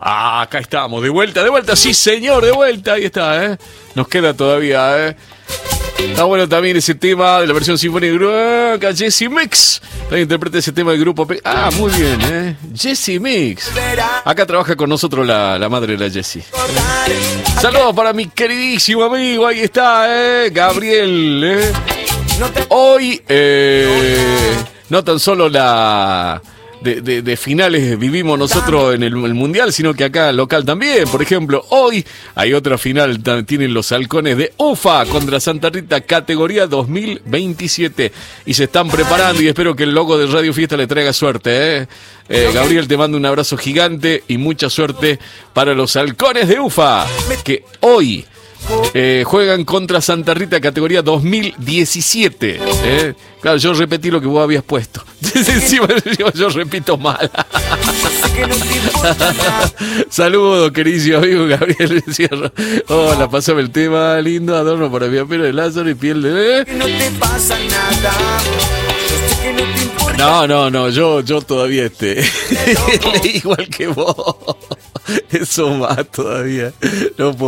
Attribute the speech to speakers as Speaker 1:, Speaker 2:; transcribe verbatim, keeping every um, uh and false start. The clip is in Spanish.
Speaker 1: Ah, acá estamos, de vuelta, de vuelta, sí señor, de vuelta, ahí está, ¿eh? Nos queda todavía, ¿eh? Está bueno también ese tema de la versión sinfónica, Jesse Mix. También interpreta ese tema del grupo P. Ah, muy bien, ¿eh? Jesse Mix. Acá trabaja con nosotros la, la madre de la Jessie. Saludos para mi queridísimo amigo, ahí está, ¿eh? Gabriel, ¿eh? Hoy, eh, no tan solo la... De, de, de finales vivimos nosotros en el, el Mundial, sino que acá local también. Por ejemplo, hoy hay otra final, tienen los halcones de U F A contra Santa Rita, categoría dos mil veintisiete. Y se están preparando y espero que el logo de Radio Fiesta le traiga suerte, ¿eh? Eh, Gabriel, te mando un abrazo gigante y mucha suerte para los halcones de U F A, que hoy... Eh, juegan contra Santa Rita, categoría dos mil diecisiete. ¿eh? Claro, yo repetí lo que vos habías puesto. Encima yo, yo repito mal. Saludos, queridísimo amigo Gabriel Encierro. Hola, pasame el tema, lindo adorno para mi apelo de Lázaro y piel de... ¿eh? No, no, no, yo, yo todavía este, igual que vos. Eso más todavía. No puedo.